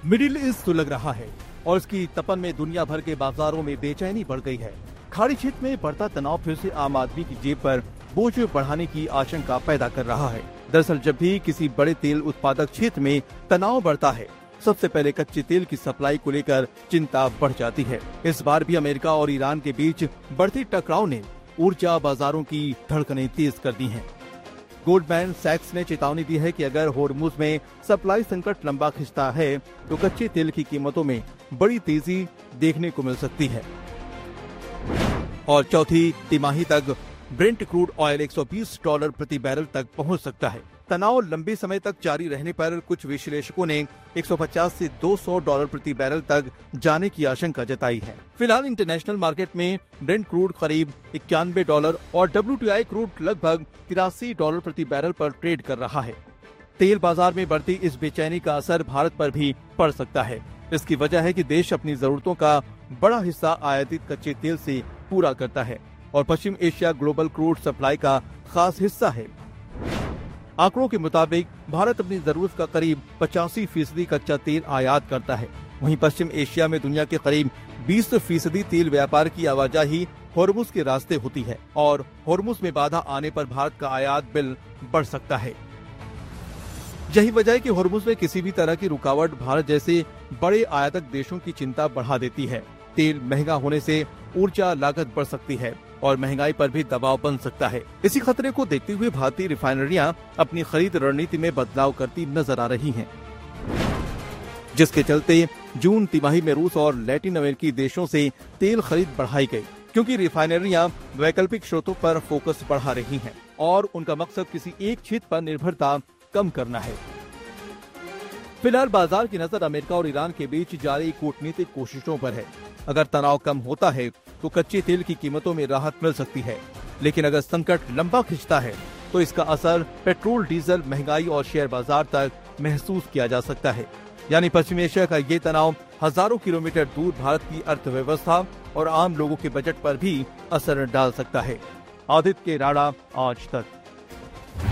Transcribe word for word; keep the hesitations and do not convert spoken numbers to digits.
Middle east सुलग रहा है और इसकी तपन में दुनिया भर के बाजारों में बेचैनी बढ़ गई है। खाड़ी क्षेत्र में बढ़ता तनाव फिर से आम आदमी की जेब पर बोझ बढ़ाने की आशंका पैदा कर रहा है। दरअसल जब भी किसी बड़े तेल उत्पादक क्षेत्र में तनाव बढ़ता है, सबसे पहले कच्चे तेल की सप्लाई को लेकर चिंता बढ़ जाती है। इस बार भी अमेरिका और ईरान के बीच बढ़ते टकराव ने ऊर्जा बाजारों की धड़कनें तेज कर दी हैं। गोल्डमैन सैक्स ने चेतावनी दी है कि अगर होर्मुज में सप्लाई संकट लंबा खिंचता है तो कच्चे तेल की कीमतों में बड़ी तेजी देखने को मिल सकती है और चौथी तिमाही तक ब्रेंट क्रूड ऑयल एक सौ बीस डॉलर प्रति बैरल तक पहुंच सकता है। तनाव लंबे समय तक जारी रहने पर कुछ विश्लेषकों ने एक सौ पचास से दो सौ डॉलर प्रति बैरल तक जाने की आशंका जताई है। फिलहाल इंटरनेशनल मार्केट में ब्रेंट क्रूड करीब इक्यानवे डॉलर और डब्ल्यू टी आई क्रूड लगभग तिरासी डॉलर प्रति बैरल पर ट्रेड कर रहा है। तेल बाजार में बढ़ती इस बेचैनी का असर भारत पर भी पड़ सकता है। इसकी वजह है कि देश अपनी जरूरतों का बड़ा हिस्सा आयातित कच्चे तेल से पूरा करता है और पश्चिम एशिया ग्लोबल क्रूड सप्लाई का खास हिस्सा है। आंकड़ों के मुताबिक भारत अपनी जरूरत का करीब पचासी फीसदी कच्चा तेल आयात करता है। वहीं पश्चिम एशिया में दुनिया के करीब बीस फीसदी तेल व्यापार की आवाजाही होर्मुज के रास्ते होती है और होर्मुज में बाधा आने पर भारत का आयात बिल बढ़ सकता है। यही वजह है कि होर्मुज में किसी भी तरह की रुकावट भारत जैसे बड़े आयातक देशों की चिंता बढ़ा देती है। तेल महंगा होने से ऊर्जा लागत बढ़ सकती है और महंगाई पर भी दबाव बन सकता है। इसी खतरे को देखते हुए भारतीय रिफाइनरियां अपनी खरीद रणनीति में बदलाव करती नजर आ रही हैं, जिसके चलते जून तिमाही में रूस और लैटिन अमेरिकी देशों से तेल खरीद बढ़ाई गई, क्योंकि रिफाइनरियां वैकल्पिक स्रोतों पर फोकस बढ़ा रही हैं और उनका मकसद किसी एक क्षेत्र पर निर्भरता कम करना है। फिलहाल बाजार की नजर अमेरिका और ईरान के बीच जारी कूटनीतिक कोशिशों पर है। अगर तनाव कम होता है तो कच्चे तेल की कीमतों में राहत मिल सकती है, लेकिन अगर संकट लंबा खिंचता है तो इसका असर पेट्रोल, डीजल, महंगाई और शेयर बाजार तक महसूस किया जा सकता है। यानी पश्चिम एशिया का ये तनाव हजारों किलोमीटर दूर भारत की अर्थव्यवस्था और आम लोगों के बजट पर भी असर डाल सकता है। आदित्य राणा, आज तक।